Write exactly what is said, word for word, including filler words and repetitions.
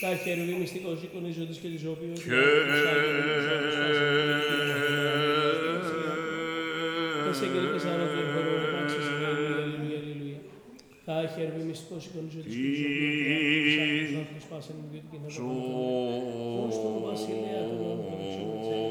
Τα χερουβί μυστικός εικονίζοντες και της οποίου και τες εγγελικές ανώτερων χωρών επάξεις, αλληλούια, αλληλούια, αλληλούια. Τα χερουβί μυστικός εικονίζοντες και της οποίου τους άπλους πάσα μου βιωτική να προπονηθούν. Ως τον βασιλέα των όνων